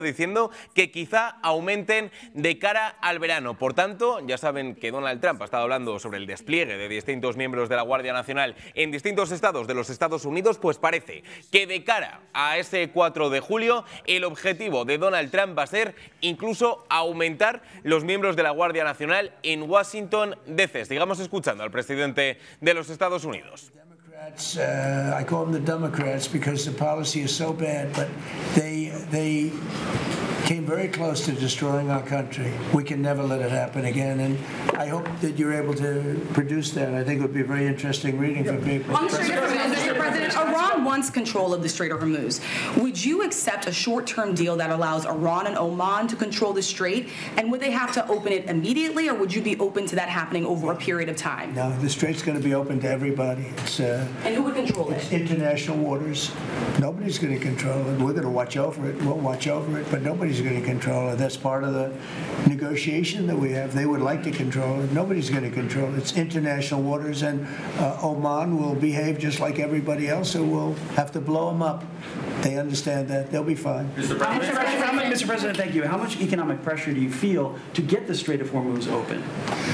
diciendo que quizá aumenten de cara al verano. Por tanto, ya saben que Donald Trump ha estado hablando sobre el despliegue de distintos miembros de la Guardia Nacional en distintos estados de los Estados Unidos, pues parece que de cara a ese 4 de julio el objetivo de Donald Trump va a ser incluso aumentar los miembros de la Guardia Nacional en Washington, D.C. Sigamos escuchando al presidente de los Estados Unidos. I call them the Democrats because the policy is so bad, but they came very close to destroying our country. We can never let it happen again, and I hope that you're able to produce that. I think it would be a very interesting reading for people. On the Strait of Hormuz, Mr. President, Iran wants control of the Strait of Hormuz. Would you accept a short-term deal that allows Iran and Oman to control the Strait, and would they have to open it immediately, or would you be open to that happening over a period of time? No, the Strait's going to be open to everybody. And who would control it? It's international waters. Nobody's going to control it. We're going to watch over it. We'll watch over it, but nobody's going to control it. That's part of the negotiation that we have. They would like to control it. Nobody's going to control it. It's international waters, and Oman will behave just like everybody else, so we'll have to blow them up. They understand that. They'll be fine. Mr. President, thank you. How much economic pressure do you feel to get the Strait of Hormuz open?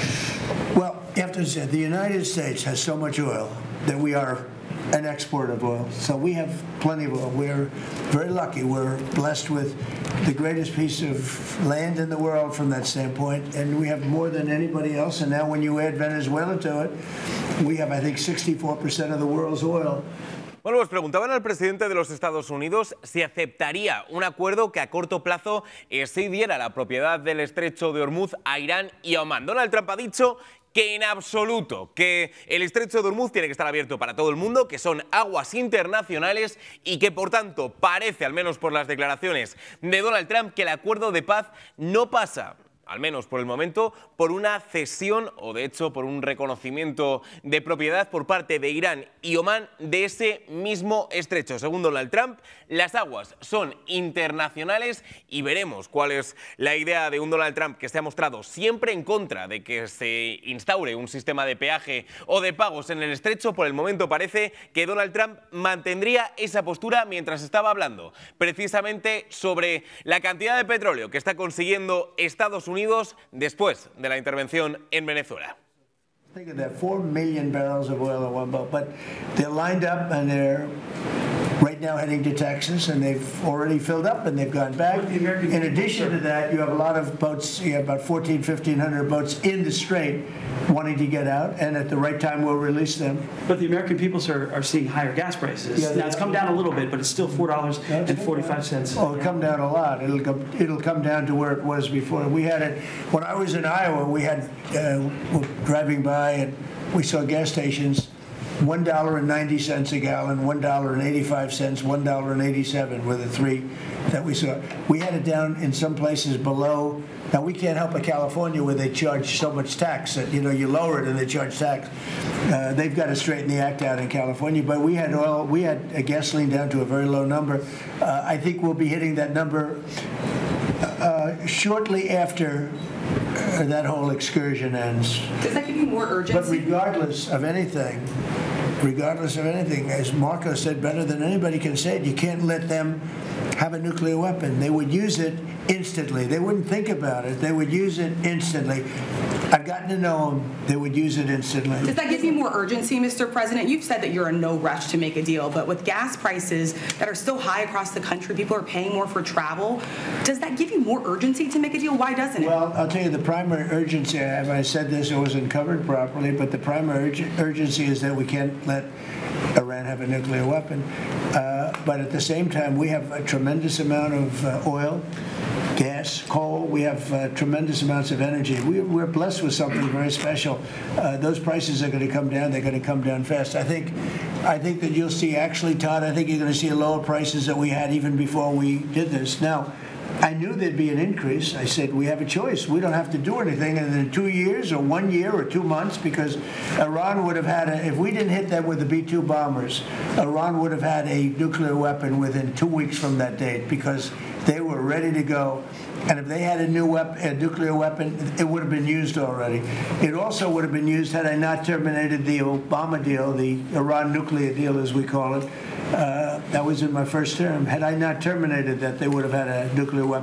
Well, you have to say, the United States has so much oil that we are an exporter of oil. So we have plenty of oil. We're very lucky. We're blessed with the greatest piece of land in the world from that standpoint, and we have more than anybody else. And now when you add Venezuela to it, we have, I think, 64% of the world's oil. Bueno, pues preguntaban al presidente de los Estados Unidos si aceptaría un acuerdo que a corto plazo sí diera la propiedad del estrecho de Hormuz a Irán y a Omán. Donald Trump ha dicho que en absoluto, que el estrecho de Hormuz tiene que estar abierto para todo el mundo, que son aguas internacionales y que por tanto parece, al menos por las declaraciones de Donald Trump, que el acuerdo de paz no pasa, al menos por el momento, por una cesión o de hecho por un reconocimiento de propiedad por parte de Irán y Omán de ese mismo estrecho. Según Donald Trump, las aguas son internacionales y veremos cuál es la idea de un Donald Trump que se ha mostrado siempre en contra de que se instaure un sistema de peaje o de pagos en el estrecho. Por el momento parece que Donald Trump mantendría esa postura mientras estaba hablando precisamente sobre la cantidad de petróleo que está consiguiendo Estados Unidos después de la intervención en Venezuela. Think of that, 4 million barrels of oil in one boat, but they're lined up and they're right now heading to Texas, and they've already filled up and they've gone back. In addition to that, you have a lot of boats, you have about 1,500 boats in the Strait wanting to get out, and at the right time we'll release them. But the American people, sir, are seeing higher gas prices. Yeah, now it's come down a little bit, but it's still $4.45. Oh, it'll come down a lot. It'll come down to where it was before. We had it when I was in Iowa. We had driving by and we saw gas stations. $1.90 a gallon, $1.85, $1.87 were the three that we saw. We had it down in some places below. Now we can't help but California where they charge so much tax that you lower it and they charge tax. They've got to straighten the act out in California. But we had oil, we had gasoline down to a very low number. I think we'll be hitting that number shortly after that whole excursion ends. Does that give you more urgency? But regardless of anything, as Marco said better than anybody can say it, you can't let them have a nuclear weapon. They would use it instantly. They wouldn't think about it. They would use it instantly. I've gotten to know them. They would use it instantly. Does that give you more urgency, Mr. President? You've said that you're in no rush to make a deal, but with gas prices that are still high across the country, people are paying more for travel. Does that give you more urgency to make a deal? Why doesn't it? Well, I'll tell you the primary urgency I have. I said this, it wasn't covered properly, but the primary urgency is that we can't let Iran have a nuclear weapon. But at the same time, we have a tremendous amount of oil, gas, coal. We have tremendous amounts of energy. We're blessed with something very special. Those prices are going to come down. They're going to come down fast. I think that you'll see, actually, Todd, I think you're going to see lower prices that we had even before we did this. Now, I knew there'd be an increase. I said, we have a choice. We don't have to do anything in 2 years or 1 year or 2 months, because Iran would have had, if we didn't hit them with the B-2 bombers, Iran would have had a nuclear weapon within 2 weeks from that date, because they were ready to go. And if they had a nuclear weapon, it would have been used already. It also would have been used had I not terminated the Obama deal, the Iran nuclear deal, as we call it. That was in my first term. Had I not terminated that, they would have had a nuclear weapon.